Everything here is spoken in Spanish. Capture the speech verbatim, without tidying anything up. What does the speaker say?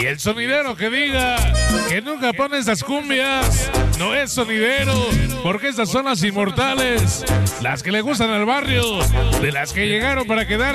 Y el sonidero que diga que nunca pone esas cumbias no es sonidero, porque estas son las inmortales, las que le gustan al barrio, de las que llegaron para quedar.